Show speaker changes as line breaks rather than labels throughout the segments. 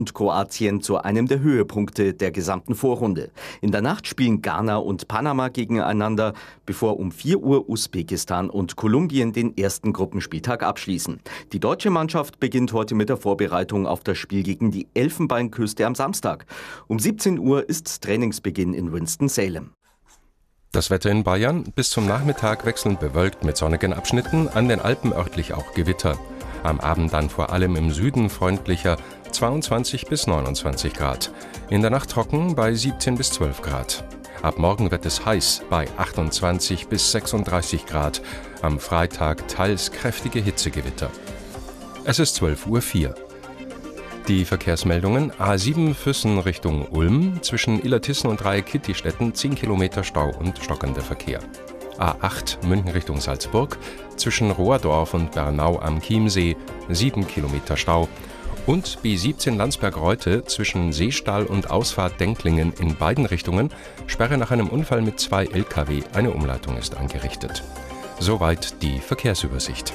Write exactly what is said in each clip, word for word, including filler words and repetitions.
und Kroatien zu einem der Höhepunkte der gesamten Vorrunde. In der Nacht spielen Ghana und Panama gegeneinander, bevor um vier Uhr Usbekistan und Kolumbien den ersten Gruppenspieltag abschließen. Die deutsche Mannschaft beginnt heute mit der Vorbereitung auf das Spiel gegen die Elfenbeinküste am Samstag. Um siebzehn Uhr ist Trainingsbeginn in Winston-Salem.
Das Wetter in Bayern: bis zum Nachmittag wechselnd bewölkt mit sonnigen Abschnitten, an den Alpen örtlich auch Gewitter. Am Abend dann vor allem im Süden freundlicher, zweiundzwanzig bis neunundzwanzig Grad. In der Nacht trocken bei siebzehn bis zwölf Grad. Ab morgen wird es heiß bei achtundzwanzig bis sechsunddreißig Grad. Am Freitag teils kräftige Hitzegewitter. Es ist zwölf Uhr vier. Die Verkehrsmeldungen: A sieben Füssen Richtung Ulm, zwischen Illertissen und Dreieck-Kittistetten zehn Kilometer Stau und stockender Verkehr. A acht München Richtung Salzburg, zwischen Rohrdorf und Bernau am Chiemsee sieben Kilometer Stau. Und B siebzehn Landsberg-Reutte zwischen Seestall und Ausfahrt Denklingen in beiden Richtungen, Sperre nach einem Unfall mit zwei L K W, eine Umleitung ist angerichtet. Soweit die Verkehrsübersicht.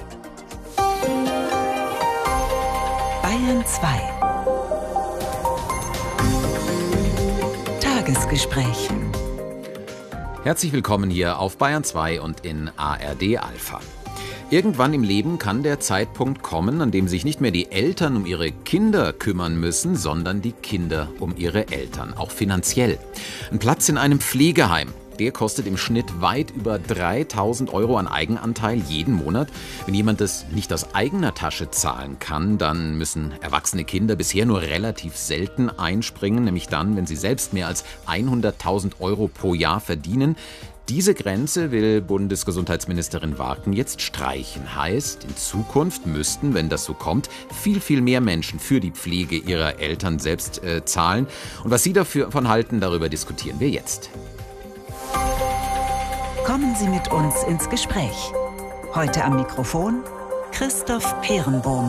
Bayern zwei. Tagesgespräch.
Herzlich willkommen hier auf Bayern zwei und in A R D Alpha. Irgendwann im Leben kann der Zeitpunkt kommen, an dem sich nicht mehr die Eltern um ihre Kinder kümmern müssen, sondern die Kinder um ihre Eltern, auch finanziell. Ein Platz in einem Pflegeheim, der kostet im Schnitt weit über dreitausend Euro an Eigenanteil jeden Monat. Wenn jemand das nicht aus eigener Tasche zahlen kann, dann müssen erwachsene Kinder bisher nur relativ selten einspringen, nämlich dann, wenn sie selbst mehr als hunderttausend Euro pro Jahr verdienen. Diese Grenze will Bundesgesundheitsministerin Warken jetzt streichen. Heißt, in Zukunft müssten, wenn das so kommt, viel, viel mehr Menschen für die Pflege ihrer Eltern selbst äh, zahlen. Und was Sie davon halten, darüber diskutieren wir jetzt.
Kommen Sie mit uns ins Gespräch. Heute am Mikrofon Christoph Peerenbohm.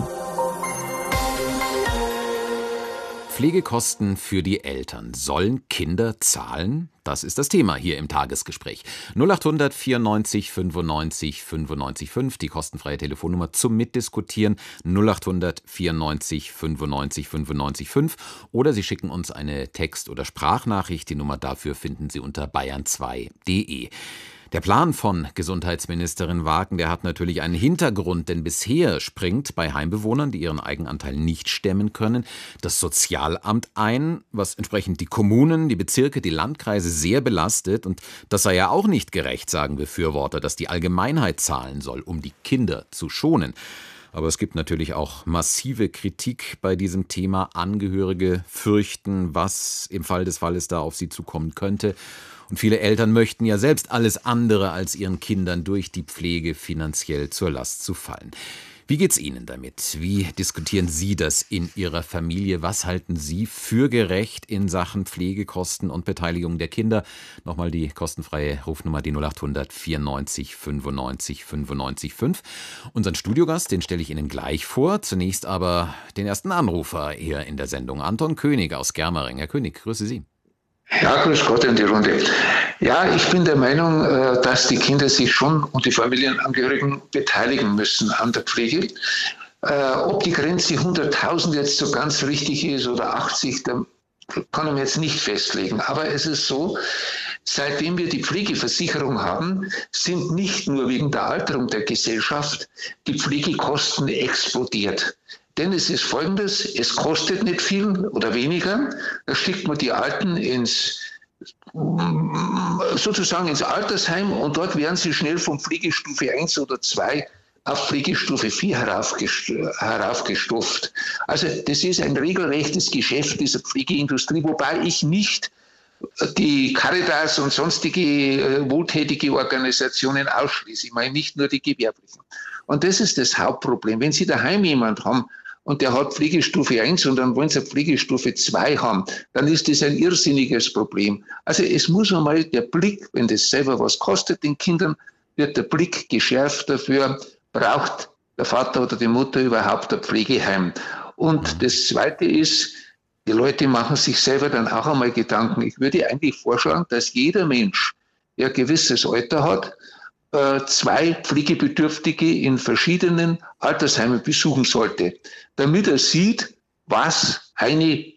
Pflegekosten für die Eltern. Sollen Kinder zahlen? Das ist das Thema hier im Tagesgespräch. null acht hundert vierundneunzig fünfundneunzig fünfundneunzig fünf, die kostenfreie Telefonnummer zum Mitdiskutieren. null acht hundert vierundneunzig fünfundneunzig fünfundneunzig fünf. Oder Sie schicken uns eine Text- oder Sprachnachricht. Die Nummer dafür finden Sie unter bayern zwei punkt de. Der Plan von Gesundheitsministerin Warken, der hat natürlich einen Hintergrund, denn bisher springt bei Heimbewohnern, die ihren Eigenanteil nicht stemmen können, das Sozialamt ein, was entsprechend die Kommunen, die Bezirke, die Landkreise sehr belastet. Und das sei ja auch nicht gerecht, sagen Befürworter, dass die Allgemeinheit zahlen soll, um die Kinder zu schonen. Aber es gibt natürlich auch massive Kritik bei diesem Thema. Angehörige fürchten, was im Fall des Falles da auf sie zukommen könnte. Und viele Eltern möchten ja selbst alles andere als ihren Kindern durch die Pflege finanziell zur Last zu fallen. Wie geht's Ihnen damit? Wie diskutieren Sie das in Ihrer Familie? Was halten Sie für gerecht in Sachen Pflegekosten und Beteiligung der Kinder? Nochmal die kostenfreie Rufnummer, die null acht hundert vierundneunzig fünfundneunzig fünfundneunzig fünf. Unseren Studiogast, den stelle ich Ihnen gleich vor. Zunächst aber den ersten Anrufer hier in der Sendung, Anton König aus Germering. Herr König, grüße Sie.
Ja, grüß Gott in die Runde. Ja, ich bin der Meinung, dass die Kinder sich schon und die Familienangehörigen beteiligen müssen an der Pflege. Ob die Grenze hunderttausend jetzt so ganz richtig ist oder achtzig, da kann ich mir jetzt nicht festlegen. Aber es ist so, seitdem wir die Pflegeversicherung haben, sind nicht nur wegen der Alterung der Gesellschaft die Pflegekosten explodiert. Denn es ist Folgendes, es kostet nicht viel oder weniger, da schickt man die Alten ins, sozusagen ins Altersheim und dort werden sie schnell von Pflegestufe eins oder zwei auf Pflegestufe vier heraufgestuft. Also das ist ein regelrechtes Geschäft dieser Pflegeindustrie, wobei ich nicht die Caritas und sonstige wohltätige Organisationen ausschließe. Ich meine nicht nur die gewerblichen. Und das ist das Hauptproblem. Wenn Sie daheim jemand haben, und der hat Pflegestufe eins und dann wollen sie Pflegestufe zwei haben, dann ist das ein irrsinniges Problem. Also es muss einmal der Blick, wenn das selber was kostet den Kindern, wird der Blick geschärft dafür, braucht der Vater oder die Mutter überhaupt ein Pflegeheim. Und das Zweite ist, die Leute machen sich selber dann auch einmal Gedanken. Ich würde eigentlich vorschlagen, dass jeder Mensch, der ein gewisses Alter hat, zwei Pflegebedürftige in verschiedenen Altersheimen besuchen sollte, damit er sieht, was eine